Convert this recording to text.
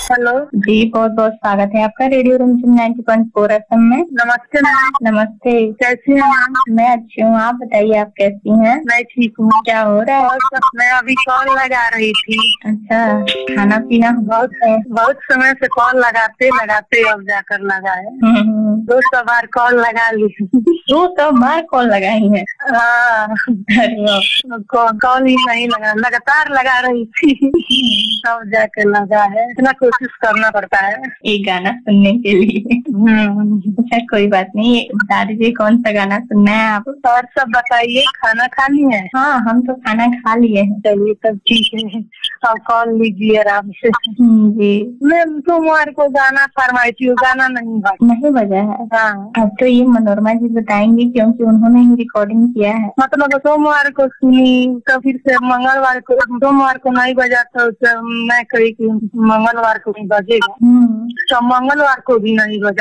Hello जी, बहुत बहुत स्वागत है आपका रेडियो रिमझिम 90.4 FM में। नमस्ते मैम। नमस्ते। कैसी हैं मैम? मैं अच्छी हूँ, आप बताइए आप कैसी हैं? मैं ठीक हूँ। क्या हो रहा है? और मैं अभी कॉल लगा रही थी। अच्छा, खाना पीना बहुत समय से कॉल लगाते लगाते अब जाकर लगाए। 200 बार कॉल लगा ली। 200 बार कॉल लगाई है? हाँ, अरे वाह। कॉल ही नहीं लगा, लगातार लगा रही थी तब जाकर लगा है। इतना कोशिश करना पड़ता है एक गाना सुनने के लिए। अच्छा, कोई बात नहीं, बता दीजिए कौन सा गाना सुनना है आप? और सब बताइए, खाना खा ली है? हाँ, हम तो खाना खा लिए हैं। चलिए तब ठीक है, अब कॉल लीजिए आराम से। जी। मैं सोमवार को गाना फरमाई थी, गाना नहीं बजा है। हाँ, अब तो ये मनोरमा जी बताएंगे क्योंकि उन्होंने ही रिकॉर्डिंग किया है। मतलब सोमवार को सुनी तो फिर से मंगलवार को, सोमवार को नहीं बजा तो मैं कही कि मंगलवार को नहीं बजेगा, तो मंगलवार को भी नहीं बजा।